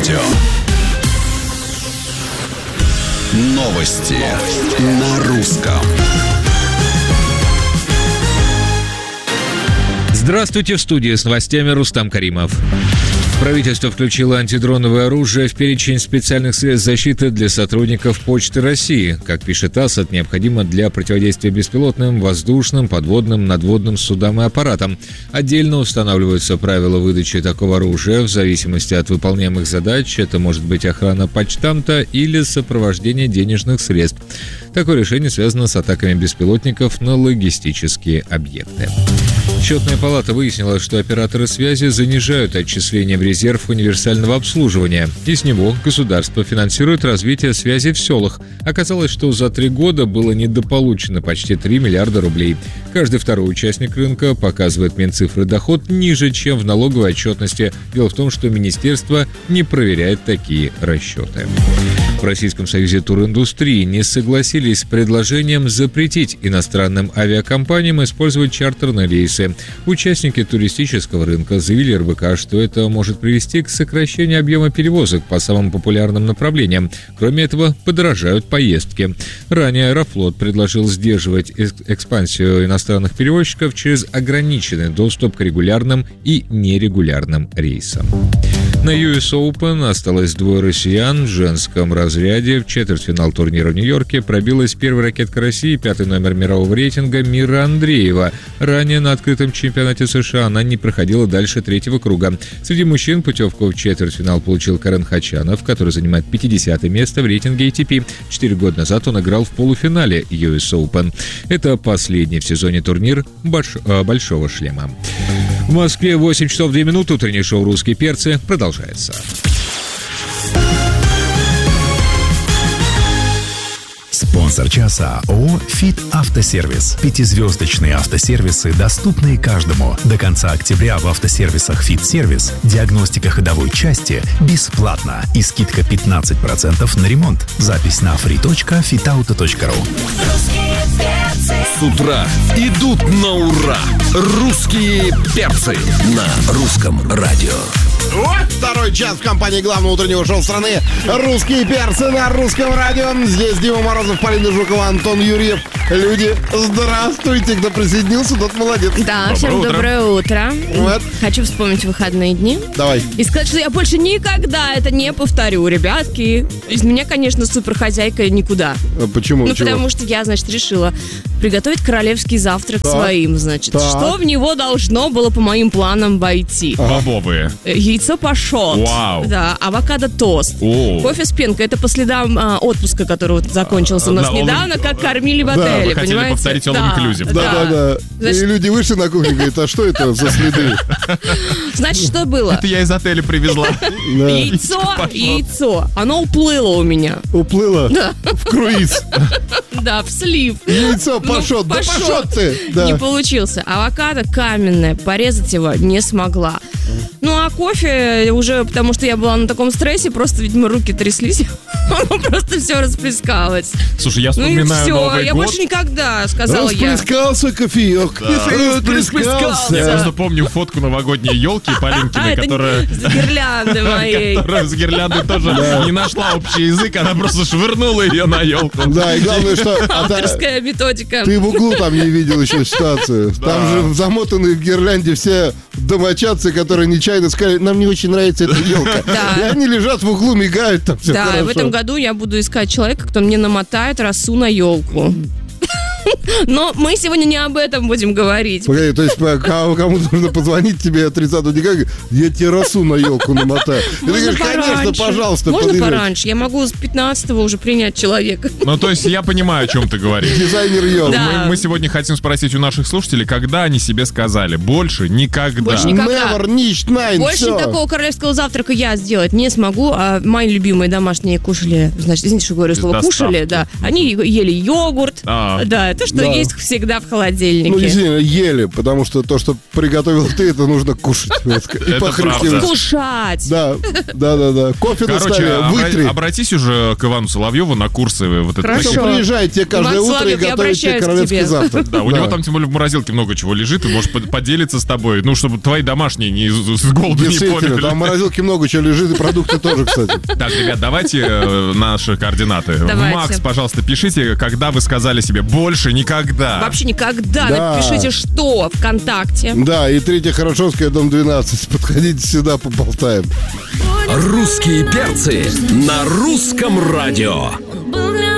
радио. Новости на русском. Здравствуйте, в студии с новостями Рустам Каримов. Правительство включило антидроновое оружие в перечень специальных средств защиты для сотрудников Почты России. Как пишет ТАСС, это необходимо для противодействия беспилотным, воздушным, подводным, надводным судам и аппаратам. Отдельно устанавливаются правила выдачи такого оружия в зависимости от выполняемых задач. Это может быть охрана почтамта или сопровождение денежных средств. Такое решение связано с атаками беспилотников на логистические объекты. Счетная палата выяснила, что операторы связи занижают отчисления в резерв универсального обслуживания. И с него государство финансирует развитие связи в селах. Оказалось, что за 3 года было недополучено почти 3 миллиарда рублей. Каждый второй участник рынка показывает Минцифры доход ниже, чем в налоговой отчетности. Дело в том, что министерство не проверяет такие расчеты. В Российском союзе туриндустрии не согласились с предложением запретить иностранным авиакомпаниям использовать чартерные рейсы. Участники туристического рынка заявили РБК, что это может привести к сокращению объема перевозок по самым популярным направлениям. Кроме этого, подорожают поездки. Ранее Аэрофлот предложил сдерживать экспансию иностранных перевозчиков через ограниченный доступ к регулярным и нерегулярным рейсам. На US Open осталось 2 россиян. В женском разряде в четвертьфинал турнира в Нью-Йорке пробилась первая ракетка России, 5-й номер мирового рейтинга Мира Андреева. Ранее на открытом чемпионате США она не проходила дальше 3-го круга. Среди мужчин путевку в четвертьфинал получил Карен Хачанов, который занимает 50-е место в рейтинге ATP. 4 года назад он играл в полуфинале US Open. Это последний в сезоне турнир большого шлема. В Москве 8 часов 2 минуты. Утреннее шоу «Русские перцы» продолжается. Спонсор часа ООО «Фит Автосервис». 5-звездочные автосервисы, доступные каждому. До конца октября в автосервисах «Фит Сервис» диагностика ходовой части бесплатна и скидка 15% на ремонт. Запись на free.fitauto.ru. С утра идут на ура. Русские перцы на русском радио. Вот второй час в компании главного утреннего шоу страны «Русские перцы» на русском радио. Здесь Дима Морозов, Полина Жукова, Антон Юрьев. Люди, здравствуйте, кто присоединился, тот молодец. Да, всем доброе утро. Вот. Хочу вспомнить выходные дни. Давай. И сказать, что я больше никогда это не повторю, ребятки. Из меня, конечно, суперхозяйка никуда. Почему? Ну, потому что я, значит, решила приготовить королевский завтрак своим, значит. Так. Что в него должно было по моим планам войти? Бобовые. Яйцо пашот. Вау. Да, авокадо-тост. О. Кофе с пенкой. Это по следам отпуска, который вот закончился у нас недавно, как кормили в отеле, вы хотели понимаете? повторить all-inclusive. Да. Значит- И люди вышли на кухню и говорят, а что это за следы? Значит, что было? Это я из отеля привезла. Да. Яйцо. Оно уплыло у меня. Уплыло в круиз. Да, в слив. Яйцо пашот. Да пашот. пашот ты. Да. Не получился. Авокадо каменное. Порезать его не смогла. Ну, а кофе уже, потому что я была на таком стрессе, просто, видимо, руки тряслись. Оно просто все расплескалось. Слушай, я Ну и вспоминаю все. Новый Я год. больше никогда, сказала я. Расплескался кофеек. Я Расплескался. просто помню фотку новогодней елки Полинкиной, Это которая... с гирлянды моей. Которая с гирляндой тоже не нашла общий язык, она просто швырнула ее на елку. Да, и главное, что Авторская методика. ты в углу там не видел еще ситуацию. Там же замотаны в гирлянде все домочадцы, которые нечаянно сказали, нам не очень нравится эта елка. Да. И они лежат в углу, мигают там, все Да, и хорошо. в этом году я буду искать человека, кто мне намотает росу на елку. Но мы сегодня не об этом будем говорить. Погоди, то есть кому нужно позвонить тебе 30 декабря, я тебе росу на елку намотаю. И ты говоришь, конечно, пожалуйста, Можно подъезжай. пораньше? Я могу с 15-го уже принять человека. Ну, то есть я понимаю, о чем ты говоришь. Дизайнер елки. Да. Мы сегодня хотим спросить у наших слушателей, когда они себе сказали больше никогда. Больше никогда. Never, nicht, nein, Больше всё. такого королевского завтрака я сделать не смогу, а мои любимые домашние кушали, значит, извините, что говорю слово Без кушали, да, доставки. они ели йогурт, А. да, то, что Да. есть всегда в холодильнике. Ну, действительно, ели, потому что то, что приготовил ты, это нужно кушать. И Это похрустивать. правда. Кушать. Да. Кофе на Короче, столе, вытри. обратись уже к Ивану Соловьеву на курсы вот это. Хорошо. Приезжайте каждое Иван утро и Соловьев, я готовите обращаюсь к королевский тебе. завтрак. Да, у него там, тем более, в морозилке много чего лежит, и может поделиться с тобой. Ну, чтобы твои домашние с голоду не Действительно, померли. там в морозилке много чего лежит, и продукты тоже, кстати. Так, ребят, давайте наши координаты. Давайте. Макс, пожалуйста, пишите, когда вы сказали себе «больше никогда». Вообще никогда. Да. Напишите, что ВКонтакте. Да, и 3 Хорошевская, дом 12. Подходите сюда, поболтаем. Русские перцы на русском радио.